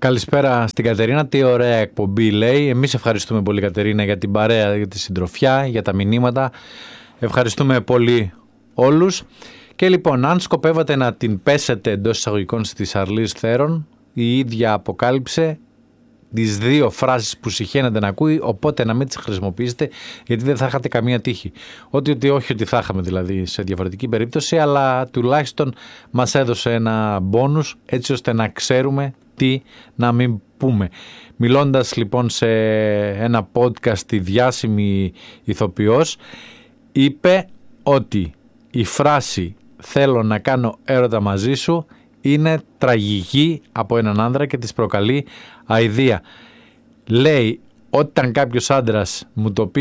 Καλησπέρα στην Κατερίνα, τι ωραία εκπομπή λέει. Εμείς ευχαριστούμε πολύ Κατερίνα για την παρέα, για τη συντροφιά, για τα μηνύματα. Ευχαριστούμε πολύ όλους. Και λοιπόν, αν σκοπεύατε να την πέσετε εντός εισαγωγικών στη Σαρλίζ Θέρον, η ίδια αποκάλυψε τις δύο φράσεις που συχαίνεται να ακούει, οπότε να μην τις χρησιμοποιήσετε, γιατί δεν θα είχατε καμία τύχη. Όχι ότι θα είχαμε δηλαδή σε διαφορετική περίπτωση, αλλά τουλάχιστον μας έδωσε ένα μπόνους έτσι ώστε να ξέρουμε τι να μην πούμε. Μιλώντας λοιπόν σε ένα podcast, η διάσημη ηθοποιός είπε ότι η φράση «θέλω να κάνω έρωτα μαζί σου» είναι τραγική από έναν άνδρα και της προκαλεί αηδία. Λέει, όταν κάποιος άντρας μου το πει